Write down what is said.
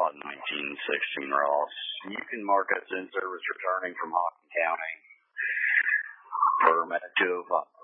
lot 1916, Ross. You can mark us in service returning from Hocking County for minute 205.